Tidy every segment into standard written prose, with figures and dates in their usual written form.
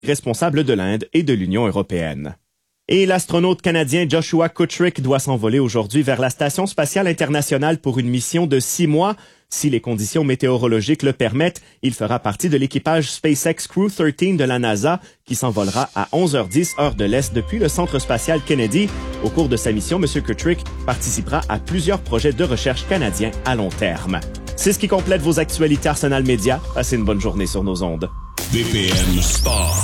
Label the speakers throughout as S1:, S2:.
S1: responsables de l'Inde et de l'Union européenne. Et l'astronaute canadien Joshua Kutrick doit s'envoler aujourd'hui vers la Station spatiale internationale pour une mission de 6 mois. Si les conditions météorologiques le permettent, il fera partie de l'équipage SpaceX Crew 13 de la NASA qui s'envolera à 11h10 heure de l'Est depuis le Centre spatial Kennedy. Au cours de sa mission, M. Kutrick participera à plusieurs projets de recherche canadiens à long terme. C'est ce qui complète vos actualités Arsenal Média. Passez une bonne journée sur nos ondes.
S2: BPM Sport.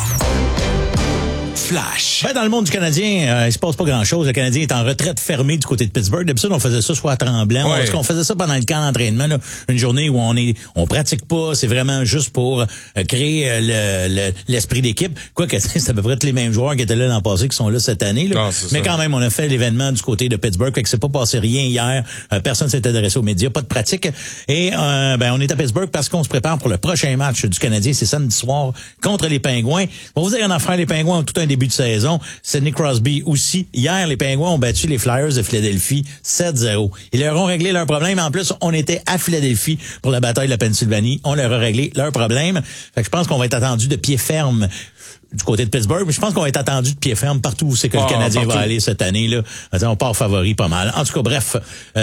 S2: Flash.
S3: Ouais, dans le monde du Canadien, il se passe pas grand-chose. Le Canadien est en retraite fermée du côté de Pittsburgh. D'habitude, on faisait ça soit à Tremblant.
S4: Ouais.
S3: Parce qu'on faisait ça pendant le camp d'entraînement, là, une journée où on pratique pas. C'est vraiment juste pour créer l'esprit d'équipe. Quoique, c'est à peu près tous les mêmes joueurs qui étaient là l'an passé qui sont là cette année. Là.
S4: Non,
S3: mais
S4: ça.
S3: quand même, on a fait l'événement du côté de Pittsburgh. Fait que c'est pas passé rien hier. Personne s'est adressé aux médias. Pas de pratique. Et on est à Pittsburgh parce qu'on se prépare pour le prochain match du Canadien. C'est samedi soir contre les Pingouins. Pour vous dire en affaire, les Pingouins ont tout un début de saison. Sidney Crosby aussi. Hier, les Pingouins ont battu les Flyers de Philadelphie 7-0. Ils leur ont réglé leurs problèmes. En plus, on était à Philadelphie pour la bataille de la Pennsylvanie. On leur a réglé leurs problèmes. Fait que je pense qu'on va être attendu de pied ferme du côté de Pittsburgh, mais je pense qu'on va être attendu de pied ferme partout où c'est que le Canadien va aller cette année. Là. On part favori pas mal. En tout cas, bref,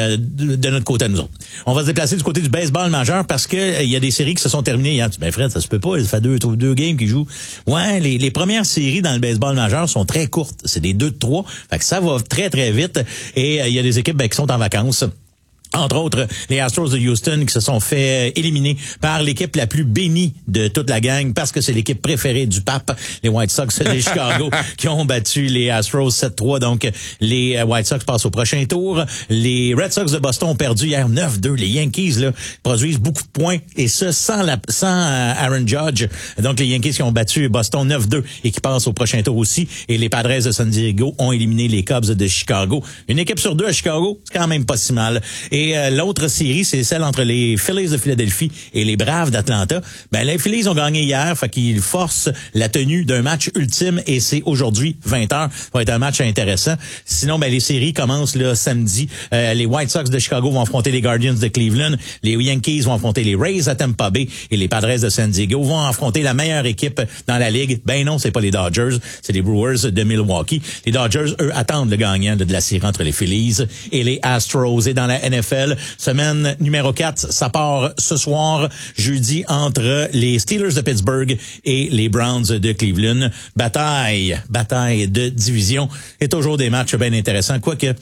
S3: de notre côté à nous autres. On va se déplacer du côté du baseball majeur parce que il y a des séries qui se sont terminées hier. Ben Fred, ça se peut pas, il fait deux games qui jouent. Ouais, les premières séries dans le baseball majeur sont très courtes. C'est des 2-3. Fait que ça va très, très vite. Et il y a des équipes qui sont en vacances. Entre autres, les Astros de Houston qui se sont fait éliminer par l'équipe la plus bénie de toute la gang parce que c'est l'équipe préférée du pape, les White Sox de Chicago, qui ont battu les Astros 7-3. Donc, les White Sox passent au prochain tour. Les Red Sox de Boston ont perdu hier 9-2. Les Yankees là produisent beaucoup de points et ce sans Aaron Judge. Donc, les Yankees qui ont battu Boston 9-2 et qui passent au prochain tour aussi. Et les Padres de San Diego ont éliminé les Cubs de Chicago. Une équipe sur deux à Chicago, c'est quand même pas si mal. Et l'autre série, c'est celle entre les Phillies de Philadelphie et les Braves d'Atlanta. Ben, les Phillies ont gagné hier, fait qu'ils forcent la tenue d'un match ultime et c'est aujourd'hui, 20h. Ça va être un match intéressant. Sinon, ben, les séries commencent là samedi. Les White Sox de Chicago vont affronter les Guardians de Cleveland. Les Yankees vont affronter les Rays à Tampa Bay et les Padres de San Diego vont affronter la meilleure équipe dans la ligue. Ben non, c'est pas les Dodgers, c'est les Brewers de Milwaukee. Les Dodgers, eux, attendent le gagnant de la série entre les Phillies et les Astros. Et dans la NFL, semaine numéro 4, ça part ce soir, jeudi, entre les Steelers de Pittsburgh et les Browns de Cleveland. Bataille de division et toujours des matchs bien intéressants. Quoique,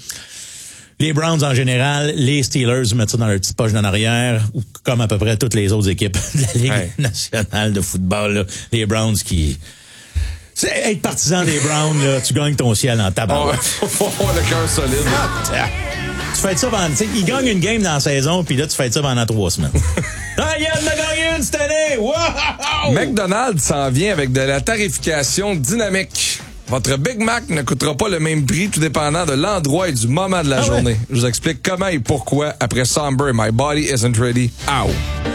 S3: les Browns en général, les Steelers mettent ça dans leur petite poche d'en arrière, ou comme à peu près toutes les autres équipes de la Ligue nationale de football. Là. Les Browns qui... C'est être partisan des Browns, là, tu gagnes ton ciel en tabac.
S4: Faut avoir le cœur solide.
S3: Tu fais ça pendant... Ils gagnent une game dans la saison, puis là, tu fais ça pendant 3 semaines. Yann a gagné une cette année! Wow!
S4: McDonald's s'en vient avec de la tarification dynamique. Votre Big Mac ne coûtera pas le même prix, tout dépendant de l'endroit et du moment de la journée. Je vous explique comment et pourquoi après Somber, My Body Isn't Ready. Ow!